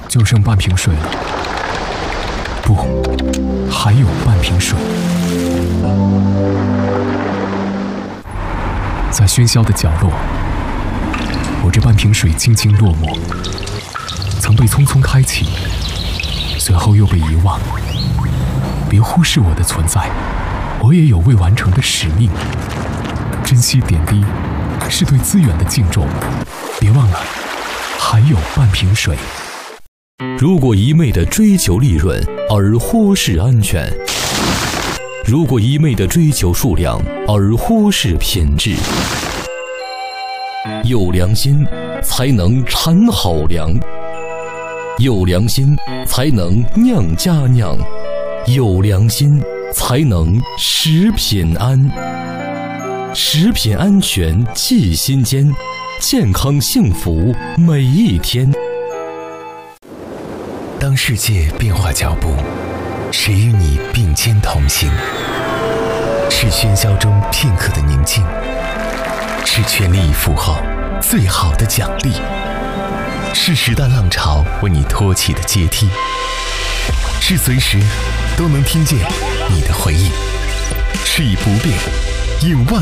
就剩半瓶水了。不，还有半瓶水。在喧嚣的角落，我这半瓶水静静落寞，曾被匆匆开启，随后又被遗忘。别忽视我的存在，我也有未完成的使命。珍惜点滴，是对资源的敬重。别忘了，还有半瓶水。 如果一味地追求利润而忽视安全，如果一味地追求数量而忽视品质，有良心才能产好粮，有良心才能酿佳酿，有良心才能食品安。食品安全记心间，健康幸福每一天。 当世界变化脚步，谁与你并肩同行？是喧嚣中片刻的宁静，是全力以赴后最好的奖励，是时代浪潮为你托起的阶梯，是随时都能听见你的回应，是以不变应万